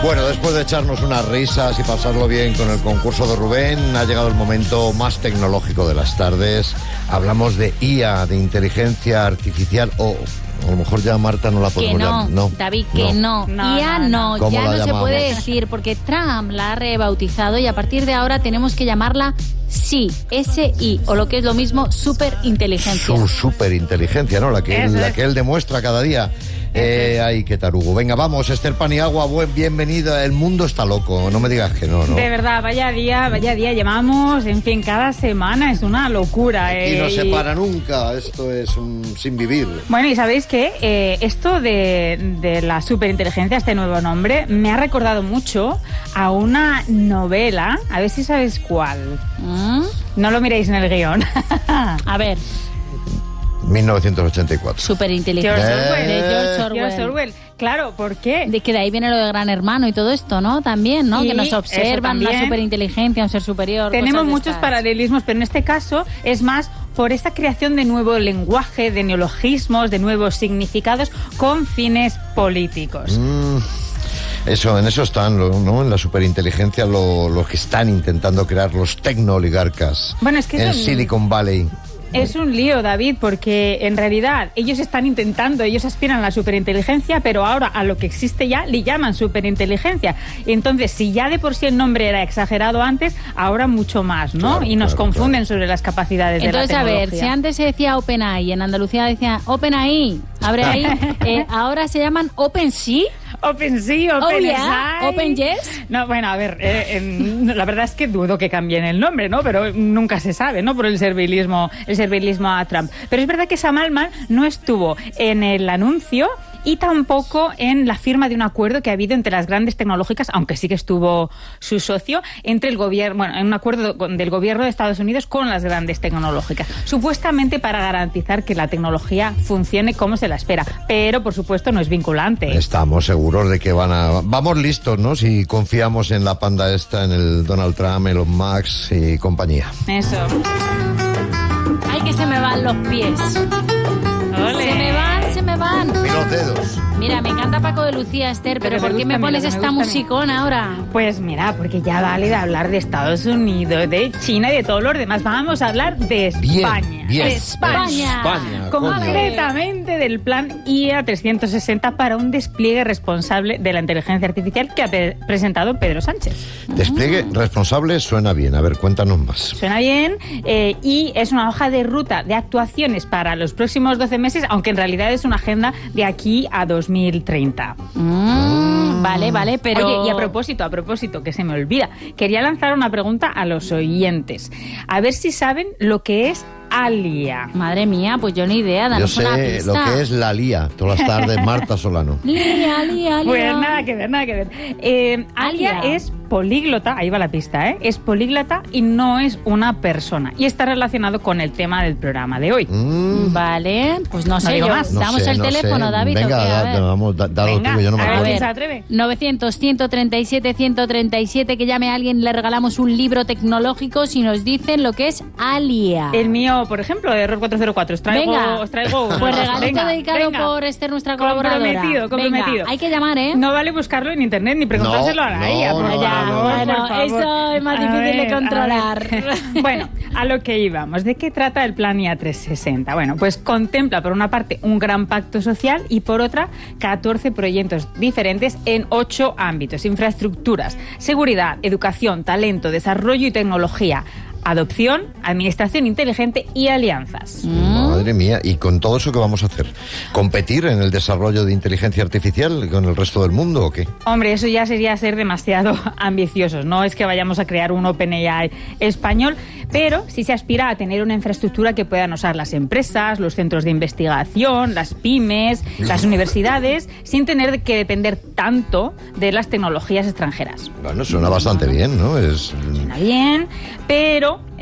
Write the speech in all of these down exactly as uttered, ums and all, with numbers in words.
Bueno, después de echarnos unas risas y pasarlo bien con el concurso de Rubén, ha llegado el momento más tecnológico de las tardes. Hablamos de I A, de inteligencia artificial, o a lo mejor ya Marta no la podemos que no, llamar. No, David, que no. no. I A no, ¿Cómo ya la no se llamamos? puede decir, porque Trump la ha rebautizado y a partir de ahora tenemos que llamarla S I, S I, o lo que es lo mismo, superinteligencia. Su superinteligencia, ¿no? La que, Eso la es. que él demuestra cada día. Eh, ay, qué tarugo. Venga, vamos, Esther Paniagua, buen, bienvenida. El mundo está loco, no me digas que no, ¿no? De verdad, vaya día, vaya día llevamos, en fin, cada semana es una locura. Y eh, no se y- para nunca, esto es un sin vivir. Bueno, y sabéis que eh, esto de, de la superinteligencia, este nuevo nombre, me ha recordado mucho a una novela, a ver si sabéis cuál. ¿Mm? No lo miréis en el guión. A ver, mil novecientos ochenta y cuatro. superinteligencia. George Orwell. De George Orwell. George Orwell. Claro, ¿por qué? De que de ahí viene lo de Gran Hermano y todo esto, ¿no? También, ¿no? Y que nos eso observan, también. una superinteligencia, un ser superior. Tenemos cosas de muchos estas. paralelismos, pero en este caso es más por esa creación de nuevo lenguaje, de neologismos, de nuevos significados con fines políticos. Mm, eso, en eso están, lo- ¿no? En la superinteligencia lo, lo que están intentando crear los tecnooligarcas Bueno, es que en es un- Silicon Valley. Es un lío, David, porque en realidad ellos están intentando, ellos aspiran a la superinteligencia, pero ahora a lo que existe ya le llaman superinteligencia. Entonces, si ya de por sí el nombre era exagerado antes, ahora mucho más, ¿no? Claro, y nos claro, confunden claro. sobre las capacidades Entonces, de la a ver, tecnología. si antes se decía OpenAI, en Andalucía decía OpenAI, abre ahí, eh, ahora se llaman OpenSea. OpenSea, Oh, Open yeah. S I. Open Yes. No, bueno, a ver, eh, en- la verdad es que dudo que cambien el nombre, ¿no? Pero nunca se sabe, ¿no? Por el servilismo, el servilismo a Trump. Pero es verdad que Sam Altman no estuvo en el anuncio y tampoco en la firma de un acuerdo que ha habido entre las grandes tecnológicas, aunque sí que estuvo su socio, entre el gobierno, bueno, en un acuerdo con- del gobierno de Estados Unidos con las grandes tecnológicas, supuestamente para garantizar que la tecnología funcione como se la espera. Pero, por supuesto, no es vinculante. Estamos seguros de que van a... Vamos listos, ¿no? Si confiamos en la panda esta, en el Donald Trump, Elon Musk y compañía. Eso. Ay, que se me van los pies. Ole. Se me van, se me van. Y los dedos. Mira, me encanta Paco de Lucía, Esther, pero, Pero me ¿por qué gusta me a mí, pones lo que me esta gusta a mí. musicón ahora? Pues mira, porque ya vale de hablar de Estados Unidos, de China y de todos los demás. Vamos a hablar de Bien, España. bien. De España. España, coño. Concretamente del plan I A trescientos sesenta para un despliegue responsable de la inteligencia artificial que ha pe- presentado Pedro Sánchez. Despliegue responsable suena bien. A ver, cuéntanos más. Suena bien eh, y es una hoja de ruta de actuaciones para los próximos doce meses, aunque en realidad es una agenda de aquí a dos mil treinta. Mm, vale, vale, pero... Oye, y a propósito, a propósito, que se me olvida, quería lanzar una pregunta a los oyentes. A ver si saben lo que es Alia. Madre mía, pues yo ni idea, Yo danos una sé pista. lo que es la lía, todas las tardes, Marta Solano. Lía, lía, lía. Pues nada que ver, nada que ver. Eh, Alia Alia. es políglota, ahí va la pista, ¿eh? Es políglota y no es una persona. Y está relacionado con el tema del programa de hoy. Mm, Vale, pues no No sé digo yo. más. no Damos sé, el no teléfono, sé. David. Venga, ¿o qué? A da- ver. vamos, da- dado Venga, tú, que yo no me a ver acuerdo. quién se atreve. novecientos, ciento treinta y siete, ciento treinta y siete, que llame a alguien, le regalamos un libro tecnológico si nos dicen lo que es Alia. El mío, por ejemplo, de Error cuatrocientos cuatro. Os traigo, Venga, os traigo uno. pues regalito Venga, dedicado venga. por Esther, nuestra colaboradora. Comprometido, comprometido. Venga, hay que llamar, ¿eh? No vale buscarlo en internet ni preguntárselo No, a la no, ella. por no, favor, ya, no, no. bueno, por favor. eso es más A difícil de ver, a controlar. ver. Bueno, a lo que íbamos. ¿De qué trata el plan I A trescientos sesenta? Bueno, pues contempla por una parte un gran pacto social y por otra catorce proyectos diferentes en ocho ámbitos: infraestructuras, seguridad, educación, talento, desarrollo y tecnología, adopción, administración inteligente y alianzas. Madre mía, ¿y con todo eso qué vamos a hacer? ¿Competir en el desarrollo de inteligencia artificial con el resto del mundo o qué? Hombre, eso ya sería ser demasiado ambiciosos. No es que vayamos a crear un OpenAI español, pero sí se aspira a tener una infraestructura que puedan usar las empresas, los centros de investigación, las pymes, las universidades, sin tener que depender tanto de las tecnologías extranjeras. Bueno, suena bastante bien, ¿no? Es... Suena bien, pero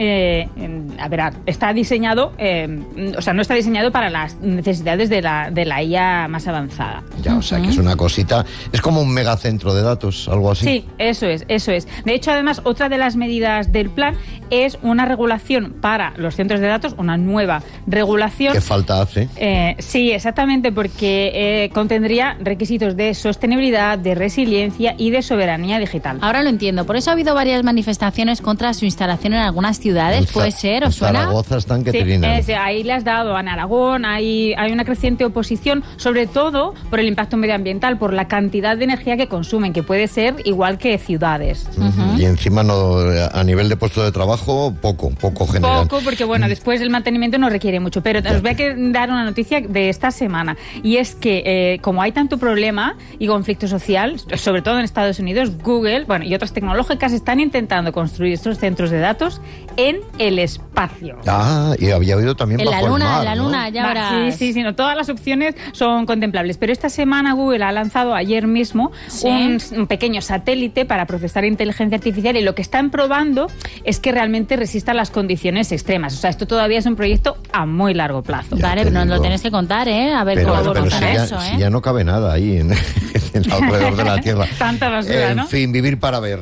eh, a ver, está diseñado, eh, o sea, no está diseñado para las necesidades de la, de la I A más avanzada. Ya, o sea, que es una cosita, es como un megacentro de datos, algo así. Sí, eso es, eso es. De hecho, además, otra de las medidas del plan es una regulación para los centros de datos, una nueva regulación. ¿Qué falta hace? Eh, sí, exactamente, porque eh, contendría requisitos de sostenibilidad, de resiliencia y de soberanía digital. Ahora lo entiendo. Por eso ha habido varias manifestaciones contra su instalación en algunas ciudades. En ¿Puede Za- ser? en ¿Os suena? Zaragoza están que Sí, trinan. es, ahí le has dado en Aragón, hay, hay una creciente oposición, sobre todo por el impacto medioambiental, por la cantidad de energía que consumen, que puede ser igual que ciudades. Uh-huh. Y encima no, a nivel de puesto de trabajo, poco, poco general. Poco, porque bueno, después el mantenimiento no requiere mucho. Pero os voy a que- dar una noticia de esta semana. Y es que, eh, como hay tanto problema y conflicto social, sobre todo en Estados Unidos, Google, bueno, y otras tecnológicas están intentando construir estos centros de datos en el espacio. Ah, y había oído también En la bajo el luna, mar, en la ¿no? luna, ya Va, verás. Sí, sí, sí, no, todas las opciones son contemplables. Pero esta semana Google ha lanzado ayer mismo Sí. un, un pequeño satélite para procesar inteligencia artificial, y lo que están probando es que realmente resista las condiciones extremas. O sea, esto todavía es un proyecto a muy largo plazo. Ya Vale, te pero nos lo digo. tenés que contar, ¿eh? A ver Pero, cómo pero si, funciona ya, eso, si ¿eh? ya no cabe nada ahí en, en alrededor de la Tierra. Tanta basura, En ¿no? fin, vivir para ver.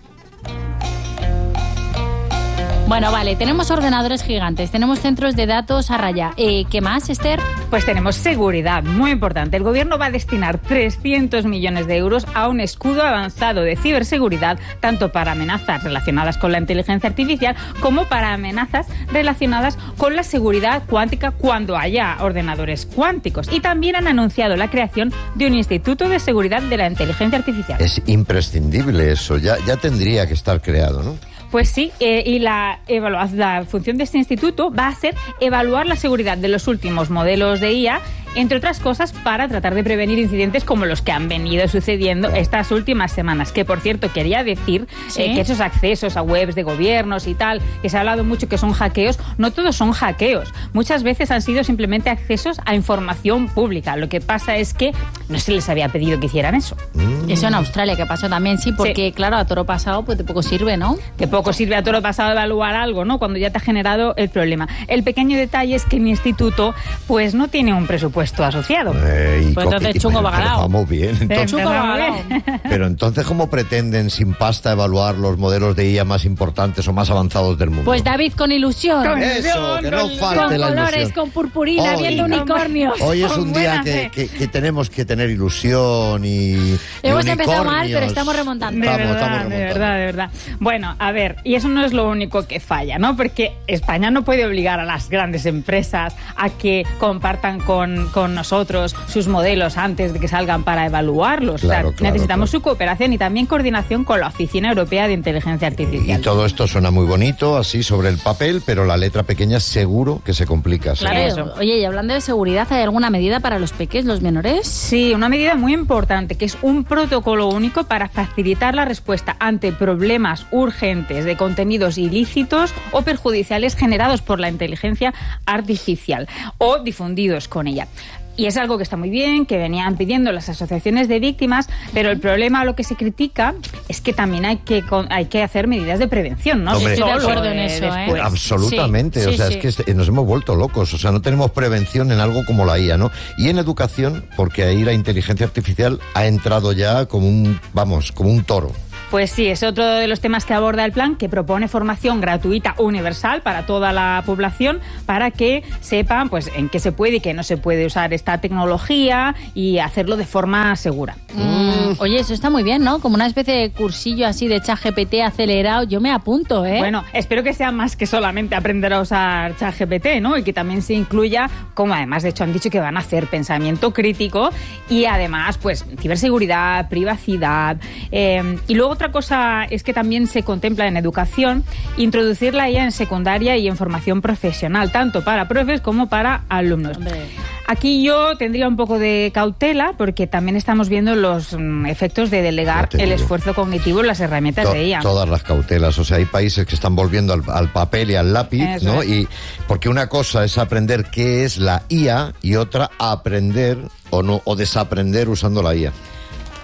Bueno, vale, tenemos ordenadores gigantes, tenemos centros de datos a raya. Eh, ¿Qué más, Esther? Pues tenemos seguridad, muy importante. El gobierno va a destinar trescientos millones de euros a un escudo avanzado de ciberseguridad, tanto para amenazas relacionadas con la inteligencia artificial como para amenazas relacionadas con la seguridad cuántica cuando haya ordenadores cuánticos. Y también han anunciado la creación de un Instituto de Seguridad de la Inteligencia Artificial. Es imprescindible eso, ya, ya tendría que estar creado, ¿no? Pues sí, eh, y la, evalua- la función de este instituto va a ser evaluar la seguridad de los últimos modelos de I A, entre otras cosas, para tratar de prevenir incidentes como los que han venido sucediendo estas últimas semanas. Que, por cierto, quería decir ¿Sí? eh, que esos accesos a webs de gobiernos y tal, que se ha hablado mucho que son hackeos, no todos son hackeos. Muchas veces han sido simplemente accesos a información pública. Lo que pasa es que no se les había pedido que hicieran eso. Eso en Australia, que pasó también, sí, porque Sí. claro, a toro pasado pues de poco sirve, ¿no? Que poco sirve a toro pasado evaluar algo, ¿no? Cuando ya te ha generado el problema. El pequeño detalle es que mi instituto, pues, no tiene un presupuesto asociado. Eh, y Pues co- entonces y- chungo pero- pero bacalao. Vamos bien. Entonces, Chungo bacalao. pero entonces, ¿cómo pretenden sin pasta evaluar los modelos de I A más importantes o más avanzados del mundo? Pues David, con ilusión. Con- Eso, que no Con falte Con la colores, ilusión. con purpurina, Hoy, viendo unicornios. Hoy es Con un día buena que, fe. que- que tenemos que tener ilusión y, y Hemos empezado mal, unicornios. pero estamos remontando. De Estamos, verdad, estamos de remontando. verdad, de verdad. Bueno, a ver, y eso no es lo único que falla, ¿no? Porque España no puede obligar a las grandes empresas a que compartan con, con nosotros sus modelos antes de que salgan para evaluarlos. Claro, o sea, claro, necesitamos claro. su cooperación y también coordinación con la Oficina Europea de Inteligencia Y Artificial. todo esto suena muy bonito, así sobre el papel, pero la letra pequeña seguro que se complica. Claro, seguro. Eso. oye, y hablando de seguridad, ¿hay alguna medida para los peques, los menores? Sí, una medida muy importante, que es un protocolo único para facilitar la respuesta ante problemas urgentes de contenidos ilícitos o perjudiciales generados por la inteligencia artificial o difundidos con ella. Y es algo que está muy bien, que venían pidiendo las asociaciones de víctimas, pero el problema, lo que se critica, es que también hay que, con- hay que hacer medidas de prevención, ¿no? Hombre, Estoy de Solo, acuerdo en eh, eso, ¿eh? después. Absolutamente, Sí, o sí, sea, sí. es que este- nos hemos vuelto locos, o sea, no tenemos prevención en algo como la I A, ¿no? Y en educación, porque ahí la inteligencia artificial ha entrado ya como un, vamos, como un toro. Pues sí, es otro de los temas que aborda el plan, que propone formación gratuita universal para toda la población, para que sepan pues en qué se puede y qué no se puede usar esta tecnología y hacerlo de forma segura. Mm, oye, eso está muy bien, ¿no? Como una especie de cursillo así de ChatGPT acelerado. Yo me apunto, ¿eh? Bueno, espero que sea más que solamente aprender a usar ChatGPT, ¿no? Y que también se incluya, como además de hecho han dicho que van a hacer pensamiento crítico y además pues ciberseguridad, privacidad. Eh, y luego otra cosa es que también se contempla en educación introducir la I A en secundaria y en formación profesional, tanto para profes como para alumnos. Hombre. Aquí yo tendría un poco de cautela porque también estamos viendo los mm, efectos de delegar Ya te el digo. esfuerzo cognitivo en las herramientas To- de I A. Todas las cautelas, o sea, hay países que están volviendo al, al papel y al lápiz, Eso ¿no? es. Y porque una cosa es aprender qué es la I A y otra aprender o no o desaprender usando la I A.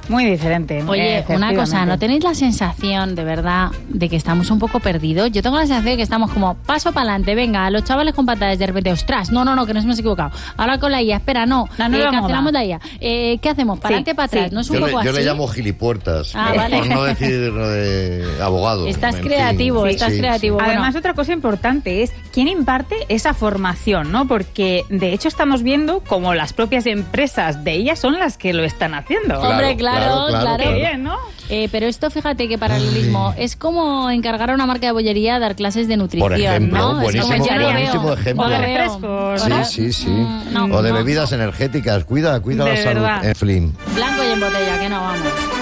Muy diferente. Oye, una cosa, ¿no tenéis la sensación, de verdad, de que estamos un poco perdidos? Yo tengo la sensación de que estamos como paso para adelante, venga, los chavales con patadas de repente, ostras, no, no, no, que nos hemos equivocado. Ahora con la I A, espera, no, La nueva eh, cancelamos moda. la I A. Eh, ¿Qué hacemos? ¿Para Sí, adelante, para atrás? sí. ¿No es un Yo, poco le, yo así? le llamo gilipuertas, Ah, por, vale. por no decir eh, abogado. Estás en creativo, fin. estás Sí, creativo. Bueno. Además, otra cosa importante es quién imparte esa formación, ¿no? Porque de hecho estamos viendo como las propias empresas de ellas son las que lo están haciendo. Claro, Hombre, claro, claro, claro, claro. Qué bien, ¿no? Eh, pero esto, fíjate que paralelismo es como encargar a una marca de bollería a dar clases de nutrición, Por ejemplo, ¿no? buenísimo, es como, ya lo buenísimo veo, ejemplo. ya lo O de veo. refrescos, Sí, ¿no? sí, sí. Mm, no, o de no. bebidas energéticas. Cuida, cuida De la salud. verdad. En fin. Blanco y en botella, que no vamos.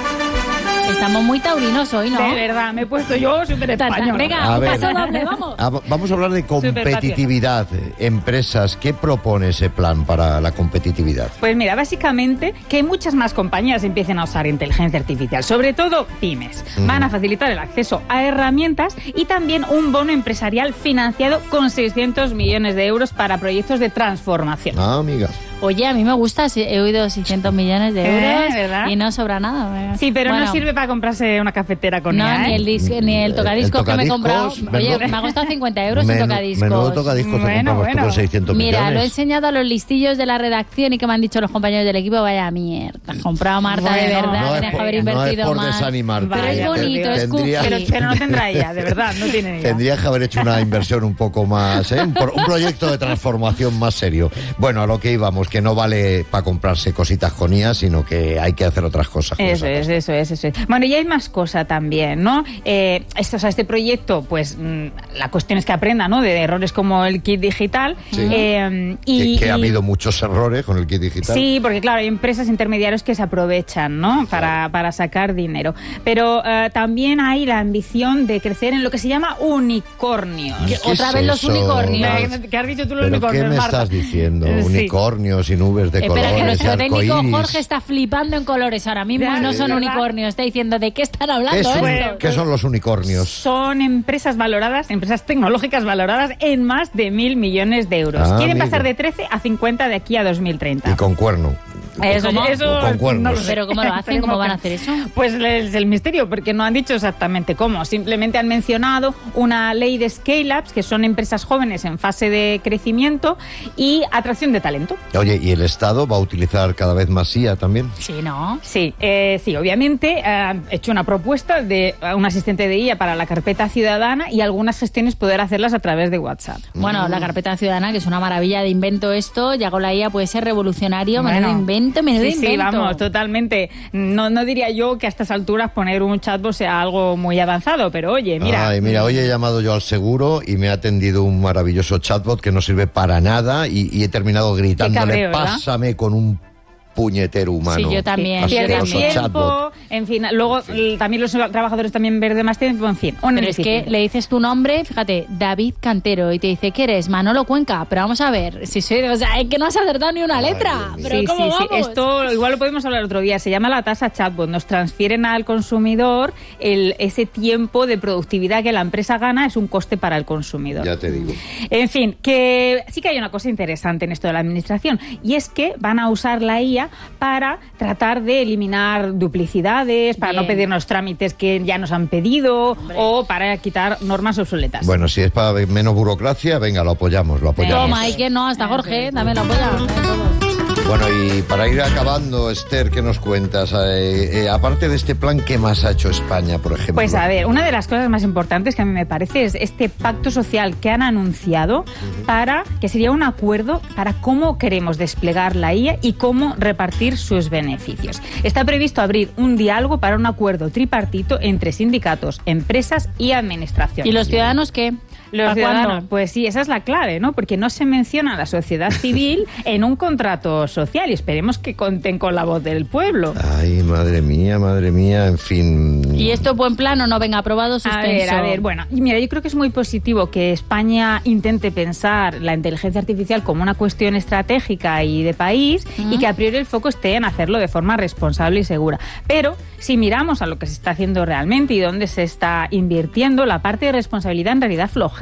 Estamos muy taurinos hoy, ¿no? De verdad, me he puesto yo súper Ta, ta, español. Venga, A un ver. paso doble, vamos. Ah, vamos a hablar de competitividad. Empresas, ¿qué propone ese plan para la competitividad? Pues mira, básicamente que muchas más compañías empiecen a usar inteligencia artificial, sobre todo pymes. Ujú. Van a facilitar el acceso a herramientas y también un bono empresarial financiado con seiscientos millones de euros para proyectos de transformación. Ah, amiga. Oye, a mí me gusta, sí, he oído seiscientos millones de Eh, euros ¿verdad? y no sobra nada. Sí, pero Bueno, no sirve para comprarse una cafetera con No, I A, ¿eh? ni el, dis- ni el El tocadiscos que me he comprado. tocadiscos, Oye, menudo- me ha costado cincuenta euros el Menu- tocadiscos. Menudo tocadiscos te Bueno, compramos tú bueno. con seiscientos Mira, millones. lo he enseñado a los listillos de la redacción y que me han dicho los compañeros del equipo, vaya mierda, comprado Marta de Bueno, verdad, no es tenías que por- haber no es invertido por más. desanimarte. Pero es Vaya, bonito, es tendría- cookie. Pero, pero no tendrá ella, de verdad, no tiene ni idea. Tendrías que haber hecho una inversión un poco más, ¿eh? un, por- un proyecto de transformación más serio. Bueno, a lo que íbamos, que no vale para comprarse cositas con I A, sino que hay que hacer otras cosas. con Eso esa es, eso es, eso es. Bueno, y hay más cosa también, ¿no? Eh, esto, o sea, este proyecto, pues mm, la cuestión es que aprenda, ¿no? De errores como el kit digital. Sí. Eh, Que, y, que ha y- habido muchos errores con el kit digital. Sí, porque claro, hay empresas intermediarios que se aprovechan, ¿no? Para, para sacar dinero. Pero eh, también hay la ambición de crecer en lo que se llama unicornios. ¿Qué Otra es vez los eso? unicornios. ¿Qué, qué has dicho tú los ¿Pero unicornios, qué me Marta? estás diciendo? Eh, sí. Unicornios y nubes de Espera, colores que y nuestro técnico arcoíris. Jorge está flipando en colores ahora mismo Ya, y no son ¿verdad? unicornios. Está diciendo, ¿de qué están hablando ¿Qué son, estos? qué son los unicornios? Son empresas valoradas, empresas tecnológicas valoradas en más de mil millones de euros. Ah, Quieren amigo. pasar de trece a cincuenta de aquí a dos mil treinta. Y con cuerno. Eso, ¿Cómo? eso Con cuernos. no lo sé. ¿Pero cómo lo hacen? ¿Cómo van a hacer eso? Pues es el misterio, porque no han dicho exactamente cómo. Simplemente han mencionado una ley de scale-ups, que son empresas jóvenes en fase de crecimiento y atracción de talento. Oye, ¿y el Estado va a utilizar cada vez más I A también? Sí, ¿no? Sí, eh, sí, obviamente eh, han hecho una propuesta de eh, un asistente de I A para la carpeta ciudadana y algunas gestiones poder hacerlas a través de WhatsApp. Bueno, la carpeta ciudadana, que es una maravilla de invento esto, ya con la I A puede ser revolucionario, Bueno, menudo invento, menudo sí, invento. Sí, vamos, totalmente. No, no diría yo que a estas alturas poner un chatbot sea algo muy avanzado, pero oye, mira. Ay, mira, hoy he llamado yo al seguro y me ha atendido un maravilloso chatbot que no sirve para nada y, y he terminado gritándole, cabreo, ¿verdad? pásame con un puñetero humano. Sí, yo también. Pierde Asqueroso tiempo, chatbot. en fin, luego l- también los trabajadores también pierden más tiempo, en fin. un Pero es que edificio. le dices tu nombre, fíjate, David Cantero, y te dice, ¿qué eres? Manolo Cuenca. Pero vamos a ver, si soy, o sea, es que no has acertado ni una letra. Dios mío. Pero Sí, ¿cómo sí, sí. vamos? Esto igual lo podemos hablar otro día. Se llama la tasa chatbot. Nos transfieren al consumidor el, ese tiempo de productividad que la empresa gana, es un coste para el consumidor. Ya te digo. En fin, que sí que hay una cosa interesante en esto de la administración, y es que van a usar la I A para tratar de eliminar duplicidades, para Bien. no pedirnos trámites que ya nos han pedido, Hombre. o para quitar normas obsoletas. Bueno, si es para menos burocracia, venga, lo apoyamos, lo apoyamos. Toma, y que no, hasta Jorge, también lo apoya. eh, todos. Bueno, y para ir acabando, Esther, ¿qué nos cuentas? Eh, eh, aparte de este plan, ¿qué más ha hecho España, por ejemplo? Pues a ver, una de las cosas más importantes que a mí me parece es este pacto social que han anunciado para que sería un acuerdo para cómo queremos desplegar la I A y cómo repartir sus beneficios. Está previsto abrir un diálogo para un acuerdo tripartito entre sindicatos, empresas y administración. ¿Y los ciudadanos qué? Los ¿Para ciudadanos, cuándo? pues sí, esa es la clave, ¿no? Porque no se menciona a la sociedad civil en un contrato social y esperemos que conten con la voz del pueblo. Ay, madre mía, madre mía, en fin. ¿Y esto buen plan o no? Venga, aprobado, A suspenso. ver, a ver, bueno, y mira, yo creo que es muy positivo que España intente pensar la inteligencia artificial como una cuestión estratégica y de país Mm. y que a priori el foco esté en hacerlo de forma responsable y segura. Pero si miramos a lo que se está haciendo realmente y dónde se está invirtiendo, la parte de responsabilidad en realidad flojea.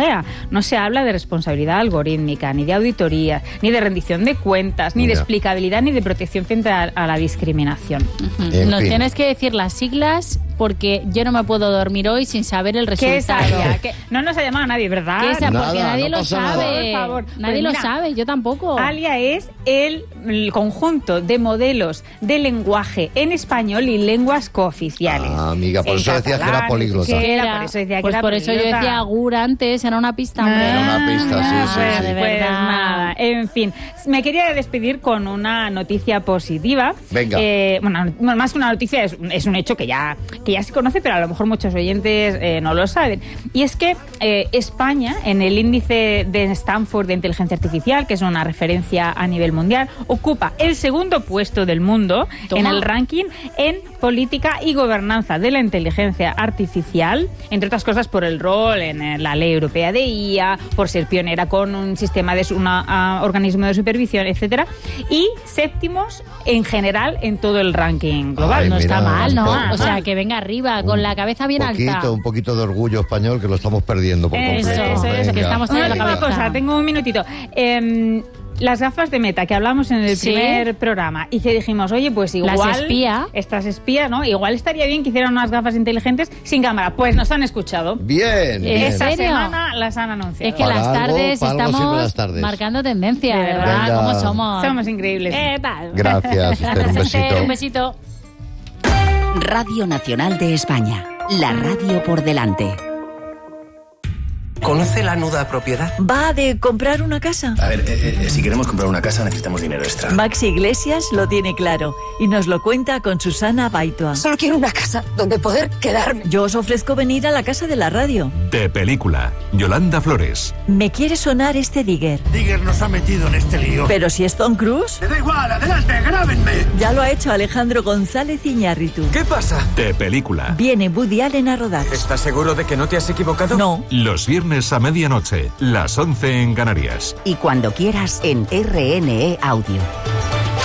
ojea. No se habla de responsabilidad algorítmica, ni de auditoría, ni de rendición de cuentas, ni Ya. de explicabilidad, ni de protección frente a, a la discriminación. En Nos fin. tienes que decir las siglas porque yo no me puedo dormir hoy sin saber el ¿Qué es resultado. ALIA? ¿Qué? No nos ha llamado nadie, ¿verdad? ¿Qué es? Nada, Porque nadie no lo pasa nada. sabe. Por favor. Nadie Pues lo mira, sabe, yo tampoco. ALIA es el, el conjunto de modelos de lenguaje en español y lenguas cooficiales. Ah, amiga, por En eso decías que era catalán, políglota. que Era- era, por eso decía que pues era por eso yo políglota. decía Agur antes, era una pista, hombre. Era una pista, sí, Ah, sí, pues, sí. De pues verdad. nada, en fin. Me quería despedir con una noticia positiva. Venga. Eh, bueno, no- más que una noticia, es, es un hecho que ya, que ya se conoce, pero a lo mejor muchos oyentes eh, no lo saben. Y es que eh, España, en el índice de Stanford de inteligencia artificial, que es una referencia a nivel mundial, ocupa el segundo puesto del mundo Toma. en el ranking en política y gobernanza de la inteligencia artificial, entre otras cosas por el rol en la ley europea de I A, por ser pionera con un sistema de su- una, ah, organismo de supervisión, etcétera, y séptimos en general en todo el ranking global. Ay, No está mira, mal, ¿no? un poco. O sea, que venga arriba, con la cabeza bien poquito, alta. Un poquito de orgullo español que lo estamos perdiendo por Eso, completo. eso, eso, Venga. que estamos Una en la última cabeza. cosa, tengo un minutito. Em, las gafas de Meta que hablamos en el Sí. primer programa y que dijimos, oye, pues igual... Las espía. Estas espía, ¿no? Igual estaría bien que hicieran unas gafas inteligentes sin cámara. Pues nos han escuchado. Bien, bien. Esta serio? semana las han anunciado. Es que Para las algo- tardes para algo sirven estamos las tardes. marcando tendencia, De de verdad. verdad, Venga. ¿cómo somos? Somos increíbles. ¿Qué tal? Gracias, Esther, un Gracias, Esther, besito. un besito. Radio Nacional de España. La radio por delante. ¿Conoce la nuda propiedad? ¿Va de comprar una casa? A ver, eh, eh, si queremos comprar una casa necesitamos dinero extra. Maxi Iglesias lo tiene claro y nos lo cuenta con Susana Baitua. Solo quiero una casa donde poder quedarme. Yo os ofrezco venir a la casa de la radio. De película, Yolanda Flores. Me quiere sonar este Digger. Digger nos ha metido en este lío. Pero si es Tom Cruise, ¡Me da igual! ¡Adelante! ¡Grábenme! ya lo ha hecho Alejandro González Iñárritu. ¿Qué pasa? De película, Viene Woody Allen a rodar. ¿Estás seguro de que no te has equivocado? No, los viernes a medianoche, las once en Canarias. Y cuando quieras en R N E Audio.